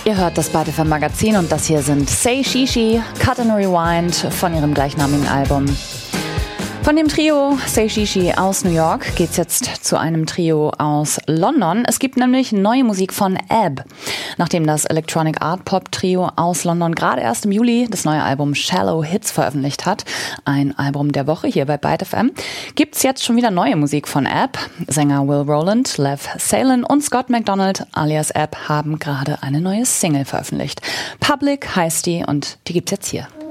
Ihr hört das Byte FM Magazin und das hier sind Say Shishi, Cut and Rewind von ihrem gleichnamigen Album. Von dem Trio Say Shishi aus New York geht's jetzt zu einem Trio aus London. Es gibt nämlich neue Musik von Ebb. Nachdem das Electronic Art Pop Trio aus London gerade erst im Juli das neue Album Shallow Hits veröffentlicht hat, ein Album der Woche hier bei Byte FM, gibt's jetzt schon wieder neue Musik von Ebb. Sänger Will Rowland, Lev Salen und Scott McDonald alias Ebb haben gerade eine neue Single veröffentlicht. Public heißt die und die gibt's jetzt hier.